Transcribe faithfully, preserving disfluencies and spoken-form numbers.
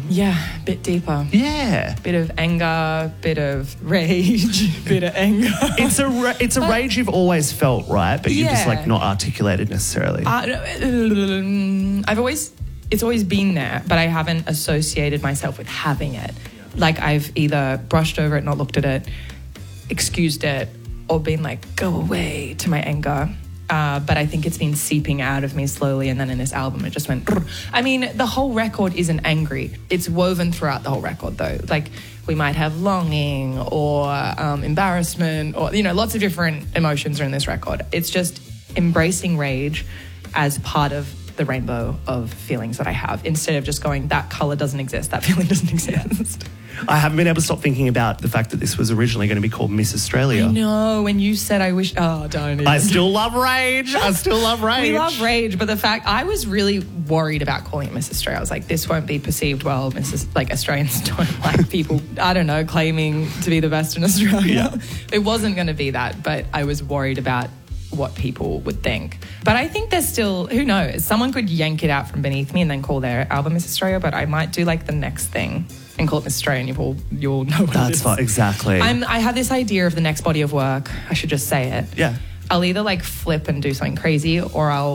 Yeah, a bit deeper. Yeah. Bit of anger, bit of rage, bit of anger. It's a ra- it's a But- rage you've always felt, right? But you're just Yeah. like not articulated necessarily. I, I've always, it's always been there, but I haven't associated myself with having it. Like I've either brushed over it, not looked at it, excused it, or been like, go away to my anger. Uh, but I think it's been seeping out of me slowly, and then in this album it just went... Brr. I mean, the whole record isn't angry. It's woven throughout the whole record, though. Like, we might have longing or um, embarrassment or, you know, lots of different emotions are in this record. It's just embracing rage as part of the rainbow of feelings that I have, instead of just going, that colour doesn't exist, that feeling doesn't exist. I haven't been able to stop thinking about the fact that this was originally going to be called Miss Australia. I know, when you said I wish... Oh, don't even. I still love rage. I still love rage. We love rage, but the fact... I was really worried about calling it Miss Australia. I was like, this won't be perceived well. Missus Like, Australians don't like people, I don't know, claiming to be the best in Australia. Yeah. It wasn't going to be that, but I was worried about what people would think. But I think there's still... Who knows? Someone could yank it out from beneath me and then call their album Miss Australia, but I might do, like, the next thing and call it Miss Australia, and you'll, you'll know what it That's is. fine. Exactly. I'm, I have this idea of the next body of work. I should just say it. Yeah. I'll either like flip and do something crazy, or I'll